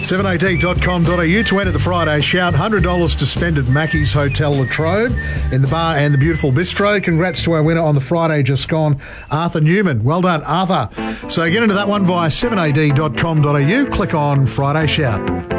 7ad.com.au to enter the Friday Shout. $100 to spend at Mackey's Hotel La Trobe in the bar and the beautiful bistro. Congrats to our winner on the Friday just gone, Arthur Newman. Well done, Arthur. So get into that one via 7ad.com.au. Click on Friday Shout.